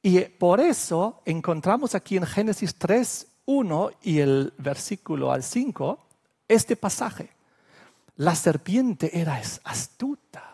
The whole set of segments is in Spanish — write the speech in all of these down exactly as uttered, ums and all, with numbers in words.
Y por eso encontramos aquí en Génesis tres, uno y el versículo al cinco, este pasaje. La serpiente era astuta,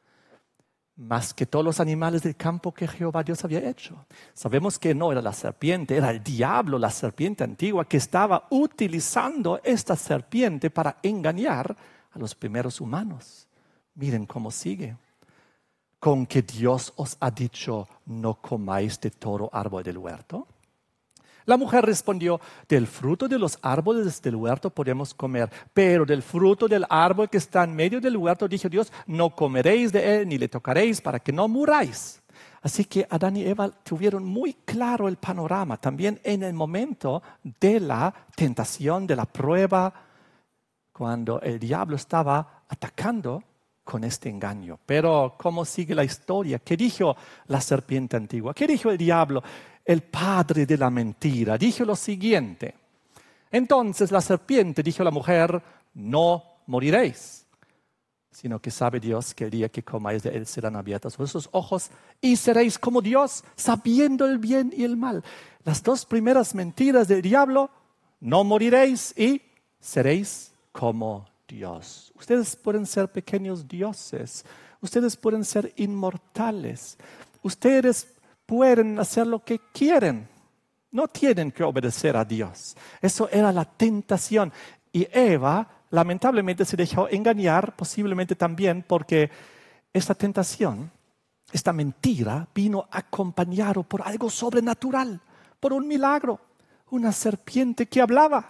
más que todos los animales del campo que Jehová Dios había hecho. Sabemos que no era la serpiente, era el diablo, la serpiente antigua, que estaba utilizando esta serpiente para engañar a los primeros humanos. Miren cómo sigue. Con que Dios os ha dicho, no comáis de todo árbol del huerto. La mujer respondió, del fruto de los árboles del huerto podemos comer, pero del fruto del árbol que está en medio del huerto, dijo Dios, no comeréis de él ni le tocaréis para que no muráis. Así que Adán y Eva tuvieron muy claro el panorama, también en el momento de la tentación, de la prueba, cuando el diablo estaba atacando con este engaño. Pero ¿cómo sigue la historia? ¿Qué dijo la serpiente antigua? ¿Qué dijo el diablo? El padre de la mentira. Dijo lo siguiente. Entonces la serpiente dijo a la mujer, no moriréis, sino que sabe Dios que el día que comáis de él serán abiertos vuestros ojos y seréis como Dios, sabiendo el bien y el mal. Las dos primeras mentiras del diablo, no moriréis y seréis como Dios. Ustedes pueden ser pequeños dioses. Ustedes pueden ser inmortales. Ustedes pueden hacer lo que quieren. No tienen que obedecer a Dios. Eso era la tentación. Y Eva, lamentablemente, se dejó engañar, posiblemente también porque esta tentación, esta mentira, vino acompañado por algo sobrenatural, por un milagro, una serpiente que hablaba.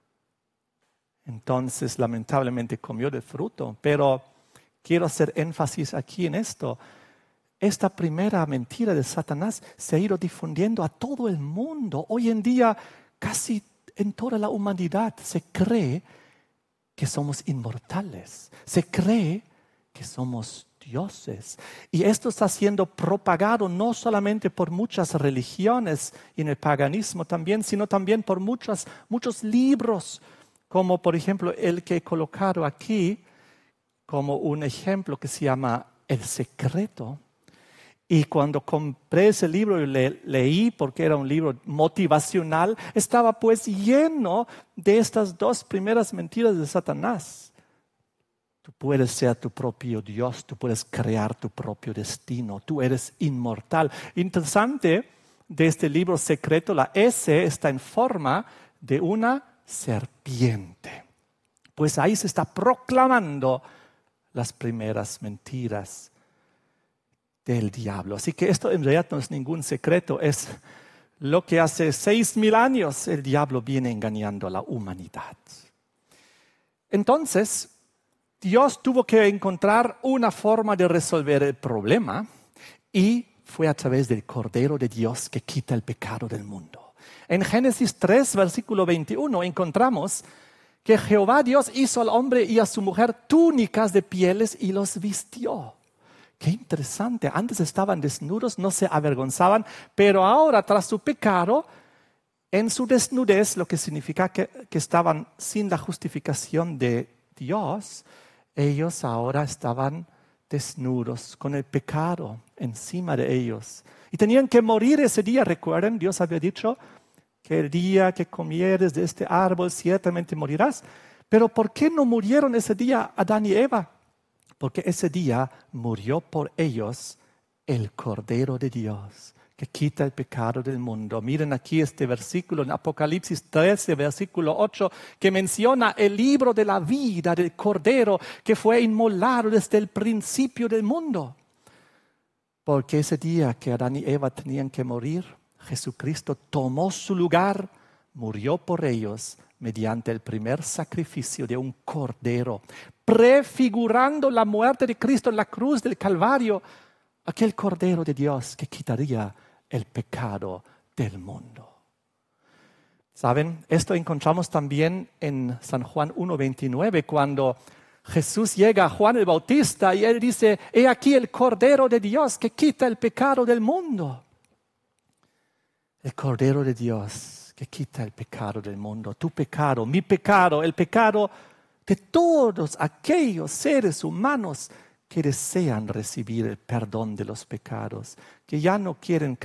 Entonces, lamentablemente, comió del fruto. Pero quiero hacer énfasis aquí en esto. Esta primera mentira de Satanás se ha ido difundiendo a todo el mundo. Hoy en día, casi en toda la humanidad, se cree que somos inmortales. Se cree que somos dioses. Y esto está siendo propagado no solamente por muchas religiones y en el paganismo también, sino también por muchos, muchos libros, como por ejemplo el que he colocado aquí como un ejemplo que se llama El Secreto. Y cuando compré ese libro y le, leí, porque era un libro motivacional, estaba pues lleno de estas dos primeras mentiras de Satanás. Tú puedes ser tu propio Dios, tú puedes crear tu propio destino, tú eres inmortal. Interesante de este libro secreto, la S está en forma de una serpiente. Pues ahí se está proclamando las primeras mentiras del diablo. Así que esto en realidad no es ningún secreto, es lo que hace seis mil años el diablo viene engañando a la humanidad. Entonces, Dios tuvo que encontrar una forma de resolver el problema y fue a través del Cordero de Dios que quita el pecado del mundo. En Génesis tres, versículo veintiuno, encontramos que Jehová Dios hizo al hombre y a su mujer túnicas de pieles y los vistió. Qué interesante, antes estaban desnudos, no se avergonzaban, pero ahora tras su pecado, en su desnudez, lo que significa que, que estaban sin la justificación de Dios, ellos ahora estaban desnudos con el pecado encima de ellos. Y tenían que morir ese día, recuerden, Dios había dicho que el día que comieres de este árbol ciertamente morirás. Pero ¿por qué no murieron ese día Adán y Eva? Porque ese día murió por ellos el Cordero de Dios, que quita el pecado del mundo. Miren aquí este versículo en Apocalipsis trece, versículo ocho, que menciona el libro de la vida del Cordero que fue inmolado desde el principio del mundo. Porque ese día que Adán y Eva tenían que morir, Jesucristo tomó su lugar, murió por ellos mediante el primer sacrificio de un cordero, prefigurando la muerte de Cristo en la cruz del Calvario, aquel Cordero de Dios que quitaría el pecado del mundo. ¿Saben? Esto encontramos también en San Juan uno veintinueve, cuando Jesús llega a Juan el Bautista y él dice, he aquí el Cordero de Dios que quita el pecado del mundo. El Cordero de Dios que quita el pecado del mundo, tu pecado, mi pecado, el pecado de todos aquellos seres humanos que desean recibir el perdón de los pecados, que ya no quieren